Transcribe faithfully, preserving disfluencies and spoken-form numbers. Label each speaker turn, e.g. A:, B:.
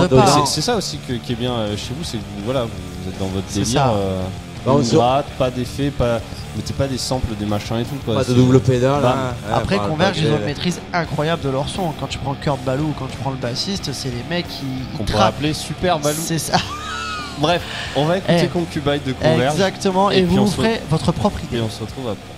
A: pas.
B: C'est,
A: hein.
B: c'est ça aussi que, qui est bien euh, chez vous, c'est que vous, voilà, vous êtes dans votre
A: C'est
B: délire.
A: ça.
B: Euh,
C: Bah, on
B: une
C: se-
B: gratte, pas d'effet, pas, mettez pas des samples, des machins et tout. Quoi.
C: Pas de
B: C'est-
C: double pédale.
B: Bam.
C: hein. Ouais,
A: Après,
C: bah,
A: Converge,
C: pas
A: ils ont
C: de-
A: une maîtrise incroyable de leur son. Quand tu prends Kurt Ballou ou quand tu prends le bassiste, c'est les mecs qui
B: Qu'on
A: ils
B: pourrait
A: trappent.
B: appeler Super Balou.
A: C'est ça.
B: Bref, on va écouter
A: Eh.
B: Concubine de Converge.
A: Exactement. Et,
B: Et puis
A: vous
B: on
A: vous
B: se-
A: ferez votre propre idée.
B: Et on se retrouve après.